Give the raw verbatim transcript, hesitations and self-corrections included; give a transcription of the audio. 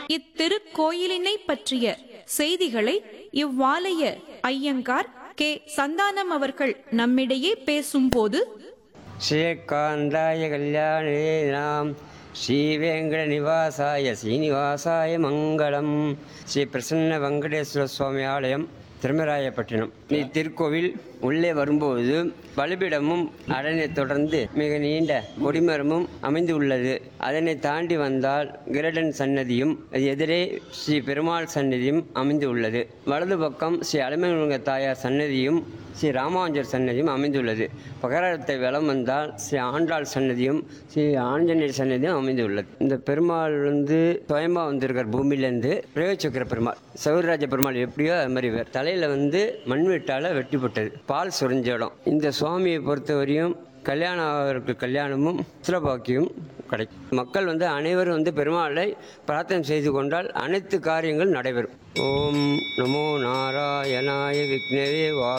இத்திருக்கோயிலினை பற்றிய செய்திகளை இவ்வாலய ஐயங்கார் கே சந்தானம் அவர்கள் நம்மிடையே பேசும்போது, ஸ்ரீகாந்தாய கல்யாணே நாம் ஸ்ரீவேங்கட நிவாசாய ஸ்ரீனிவாசாய மங்களம். ஸ்ரீ பிரசன்ன வெங்கடேஸ்வர சுவாமி ஆலயம், திருமராயப்பட்டினம். இத்திருக்கோவில் உள்ளே வரும்போது பலிபீடமும் அதனை தொடர்ந்து மிக நீண்ட கொடிமரமும் அமைந்துள்ளது. அதனை தாண்டி வந்தால் கிரடன் சன்னதியும் எதிரே ஸ்ரீ பெருமாள் சன்னதியும் அமைந்து உள்ளது. வலது பக்கம் ஸ்ரீ அலமேலுங்க தாயார் சன்னதியும் ஸ்ரீ ராமானுஜர் சன்னதியும் அமைந்துள்ளது. பகரத்தை வலம் வந்தால் ஸ்ரீ ஆண்டாள் சன்னதியும் ஸ்ரீ ஆஞ்சநேயர் சன்னதியும் அமைந்துள்ளது. இந்த பெருமாள் வந்து சுயம்பா வந்திருக்கிற பூமியிலேருந்து பிரயோஜக்கிற பெருமாள், சௌரராஜ பெருமாள் எப்படியோ அது மாதிரி வேறு தலையில் வந்து மண்வெட்டால் வெட்டிப்பட்டது, பால் சுரிஞ்ச இடம். இந்த சுவாமியை பொறுத்தவரையும் கல்யாணம் ஆகிறதுக்கு கல்யாணமும் சிறப்பாக்கியும் கிடைக்கும். மக்கள் வந்து அனைவரும் வந்து பெருமாளை பிரார்த்தனை செய்து கொண்டால் அனைத்து காரியங்கள் நடைபெறும். ஓம் நமோ நாராயணாய விக்னவே வா